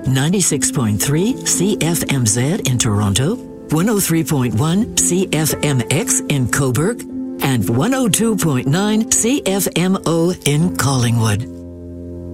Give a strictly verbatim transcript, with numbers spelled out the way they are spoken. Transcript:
ninety-six point three C F M Z in Toronto, one oh three point one C F M X in Cobourg, and one oh two point nine C F M O in Collingwood.